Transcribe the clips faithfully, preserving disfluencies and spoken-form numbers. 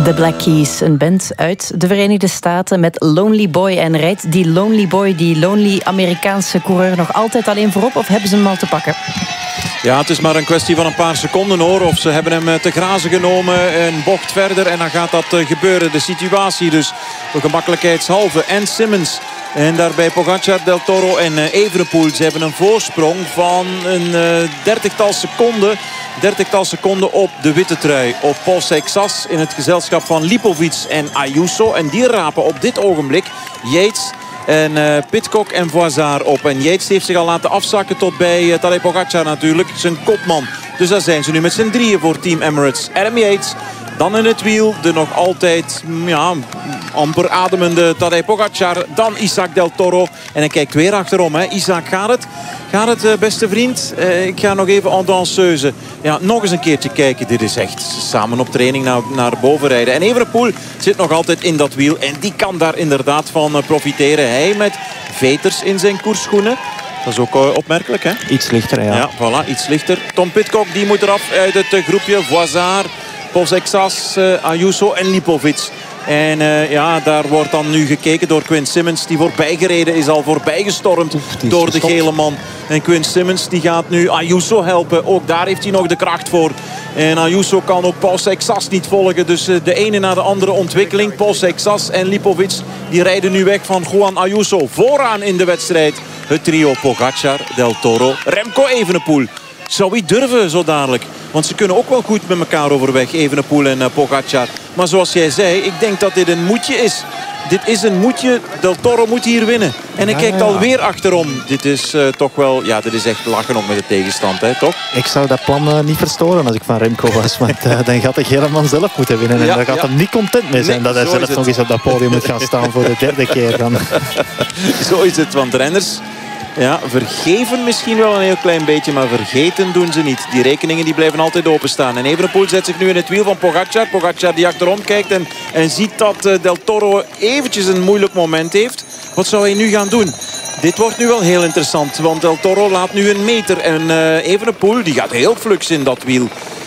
De Black Keys, een band uit de Verenigde Staten met Lonely Boy. En rijdt die Lonely Boy, die lonely Amerikaanse coureur, nog altijd alleen voorop of hebben ze hem al te pakken? Ja, het is maar een kwestie van een paar seconden hoor. Of ze hebben hem te grazen genomen, een bocht verder en dan gaat dat gebeuren. De situatie dus gemakkelijkheidshalve. En Simmons en daarbij Pogacar, Del Toro en Evenepoel. Ze hebben een voorsprong van een dertigtal seconden. dertigtal seconden op de witte trui. Op Paul Seixas in het gezelschap van Lipovic en Ayuso. En die rapen op dit ogenblik Yates en uh, Pidcock en Voisard op. En Yates heeft zich al laten afzakken tot bij uh, Tadej Pogacar natuurlijk. Zijn kopman. Dus daar zijn ze nu met z'n drieën voor Team Emirates. Adam Yates. Dan in het wiel de nog altijd ja, amper ademende Tadej Pogacar. Dan Isaac Del Toro. En hij kijkt weer achterom. Hè. Isaac, gaat het? Gaat het, uh, beste vriend? Uh, ik ga nog even en danseuse. Ja, nog eens een keertje kijken. Dit is echt samen op training naar, naar boven rijden. En Evenepoel zit nog altijd in dat wiel. En die kan daar inderdaad van uh, profiteren. Hij met veters in zijn koersschoenen. Dat is ook uh, opmerkelijk, hè? Iets lichter, ja. Ja, voilà, iets lichter. Tom Pidcock, die moet eraf uit het uh, groepje. Voisard, Paul Seixas, uh, Ayuso en Lipovic. En uh, ja, daar wordt dan nu gekeken door Quinn Simmons. Die voorbijgereden is, al voorbijgestormd door de gele man. En Quinn Simmons die gaat nu Ayuso helpen. Ook daar heeft hij nog de kracht voor. En Ayuso kan ook Paul Seixas niet volgen. Dus uh, de ene na de andere ontwikkeling. Paul Seixas en Lipovic die rijden nu weg van Juan Ayuso. Vooraan in de wedstrijd het trio Pogacar, Del Toro, Remco Evenepoel. Zou hij durven zo dadelijk? Want ze kunnen ook wel goed met elkaar overweg, Evenepoel en uh, Pogacar. Maar zoals jij zei, ik denk dat dit een moedje is. Dit is een moedje. Del Toro moet hier winnen. En hij ja, kijkt ja, ja. alweer achterom. Dit is uh, toch wel... Ja, dit is echt lachen op met de tegenstand, hè, toch? Ik zou dat plan uh, niet verstoren als ik van Remco was. Want uh, dan gaat de gele man zelf moeten winnen. En ja, daar gaat ja. hij niet content mee zijn nee, dat hij zelf nog eens op dat podium moet gaan staan voor de derde keer. Dan. Zo is het, want renners... Ja, vergeven misschien wel een heel klein beetje, maar vergeten doen ze niet. Die rekeningen die blijven altijd openstaan. En Evenepoel zet zich nu in het wiel van Pogacar. Pogacar die achterom kijkt en, en ziet dat uh, Del Toro eventjes een moeilijk moment heeft. Wat zou hij nu gaan doen? Dit wordt nu wel heel interessant, want Del Toro laat nu een meter. En uh, Evenepoel die gaat heel flux in dat wiel.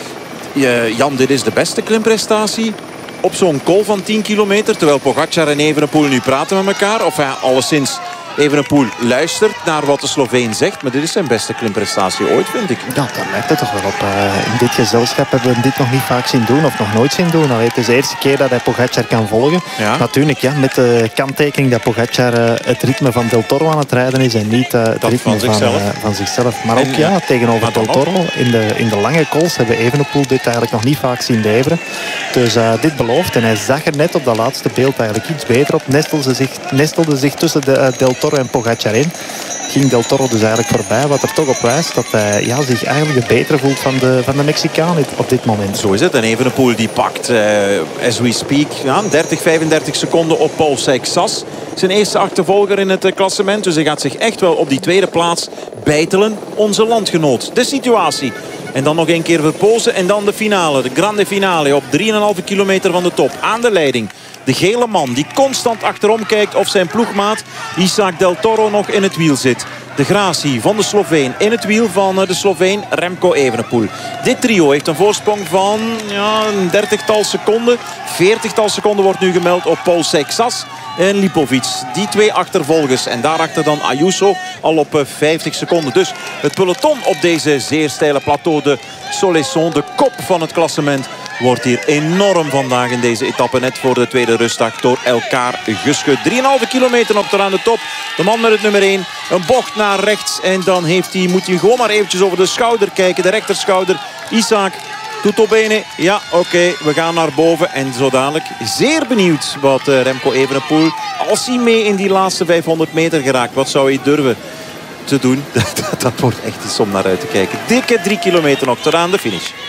Uh, Jan, dit is de beste klimprestatie op zo'n col van tien kilometer. Terwijl Pogacar en Evenepoel nu praten met elkaar. Of ja, alleszins... Evenepoel luistert naar wat de Sloveen zegt. Maar dit is zijn beste klimprestatie ooit, vind ik. Ja, daar lijkt het toch wel op. Uh, in dit gezelschap hebben we dit nog niet vaak zien doen. Of nog nooit zien doen. Allee, het is de eerste keer dat hij Pogacar kan volgen. Ja. Natuurlijk, ja, met de kanttekening dat Pogacar uh, het ritme van Del Toro aan het rijden is. En niet uh, het dat ritme van zichzelf. Van, uh, van zichzelf. Maar en, ook ja, tegenover maar Del Toro. In de, in de lange calls hebben Evenepoel dit eigenlijk nog niet vaak zien leveren. Dus uh, dit belooft. En hij zag er net op dat laatste beeld eigenlijk iets beter op. Nestelde zich, nestelde zich tussen de, uh, Del Toro en Pogacar in. Ging Del Toro dus eigenlijk voorbij. Wat er toch op wijst dat hij ja, zich eigenlijk de betere voelt van de, van de Mexicaan op dit moment. Zo is het. En Evenepoel die pakt, uh, as we speak, ja, dertig, vijfendertig seconden op Paul Seixas. Zijn eerste achtervolger in het uh, klassement. Dus hij gaat zich echt wel op die tweede plaats bijtelen. Onze landgenoot. De situatie. En dan nog een keer verpozen. En dan de finale. De grande finale op drie komma vijf kilometer van de top. Aan de leiding. De gele man die constant achterom kijkt of zijn ploegmaat Isaac Del Toro nog in het wiel zit. De gratie van de Sloveen in het wiel van de Sloveen Remco Evenepoel. Dit trio heeft een voorsprong van ja, een dertigtal seconden. veertigtal seconden wordt nu gemeld op Paul Seixas en Lipovic. Die twee achtervolgers. En daarachter dan Ayuso al op vijftig seconden. Dus het peloton op deze zeer steile plateau de Soleçon, de kop van het klassement, wordt hier enorm vandaag in deze etappe net voor de tweede rustdag door elkaar geschud. drie komma vijf kilometer nog tot aan de top. De man met het nummer één. Een bocht naar rechts. En dan heeft hij, moet hij gewoon maar eventjes over de schouder kijken. De rechterschouder. Isaac. Tutto bene. Ja, oké. Okay, we gaan naar boven. En zo dadelijk zeer benieuwd wat uh, Remco Evenepoel, als hij mee in die laatste vijfhonderd meter geraakt, wat zou hij durven te doen? Dat, dat, dat wordt echt iets om naar uit te kijken. Dikke drie kilometer nog tot aan de finish.